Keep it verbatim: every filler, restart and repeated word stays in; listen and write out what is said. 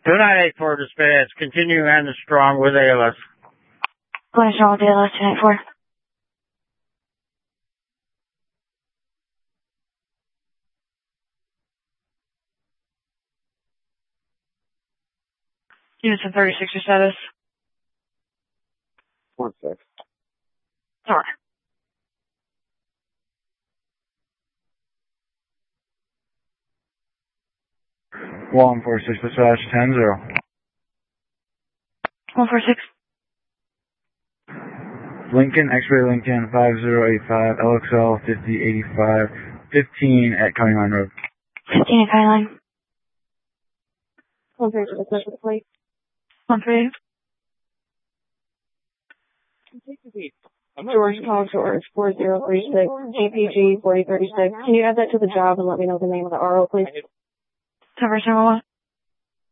two nine eight four dispatch, continue on the strong with A L S. Going strong with A L S two nine four. Units in thirty-six, your status. One six. Sorry. One four six dispatch ten zero. One four six. Lincoln, X-ray Lincoln five zero eight five, L X L fifty eighty-five, fifteen at County Line Road. Fifteen at County Line. One three six with the plate. One three. George Call George four zero three six G P G forty thirty six. Can you add that to the job and let me know the name of the R O, please? Cover number one.